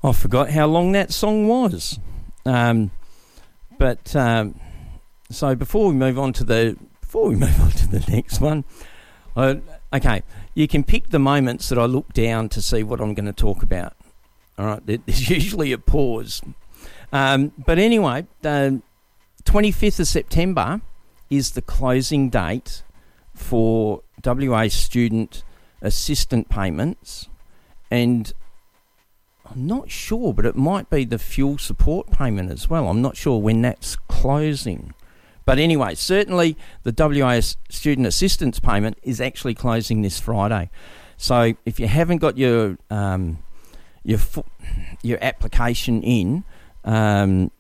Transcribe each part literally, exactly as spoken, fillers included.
I forgot how long that song was. Um, but um, so before we move on to the before we move on to the next one, uh, okay, you can pick the moments that I look down to see what I'm going to talk about. All right, there's usually a pause. Um, but anyway, the twenty-fifth of September is the closing date for W A student assistant payments, and I'm not sure, but it might be the fuel support payment as well. I'm not sure when that's closing. But anyway, certainly the W A student assistance payment is actually closing this Friday. So if you haven't got your um, your your application in, um,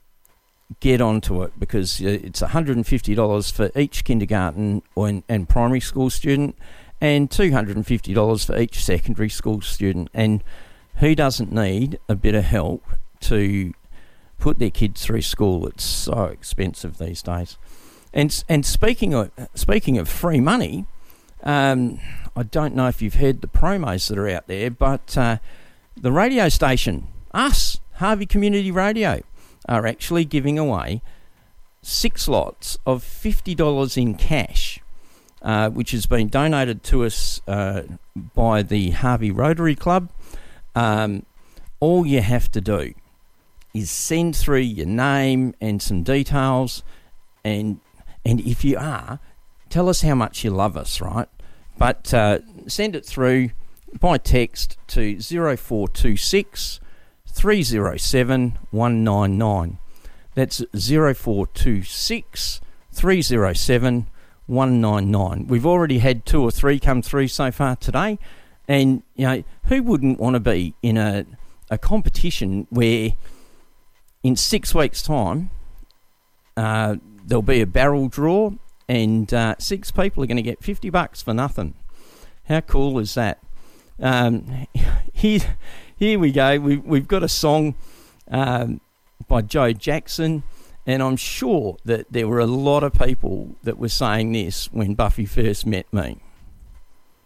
get onto it, because it's one hundred fifty dollars for each kindergarten and, and primary school student, and two hundred fifty dollars for each secondary school student. And who doesn't need a bit of help to put their kids through school? It's so expensive these days. And and speaking of speaking of free money, um, I don't know if you've heard the promos that are out there, but uh, the radio station, us, Harvey Community Radio, are actually giving away six lots of fifty dollars in cash, uh, which has been donated to us uh, by the Harvey Rotary Club. Um, all you have to do is send through your name and some details, and and if you are, tell us how much you love us, right? But uh, send it through by text to zero four two six, three zero seven, one nine nine. That's zero four two six, three zero seven, one nine nine. We've already had two or three come through so far today. And, you know, who wouldn't want to be in a, a competition where in six weeks' time uh, there'll be a barrel draw, and uh, six people are going to get fifty bucks for nothing? How cool is that? Um, here, here we go. We, we've got a song um, by Joe Jackson, and I'm sure that there were a lot of people that were saying this when Buffy first met me.